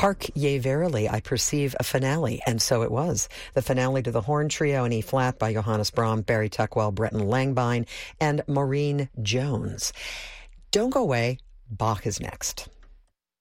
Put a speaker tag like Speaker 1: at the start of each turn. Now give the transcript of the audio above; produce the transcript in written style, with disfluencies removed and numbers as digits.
Speaker 1: Hark ye verily, I perceive a finale, and so it was. The finale to the horn trio in E-flat by Johannes Brahms, Barry Tuckwell, Breton Langbine, and Maureen Jones. Don't go away. Bach is next.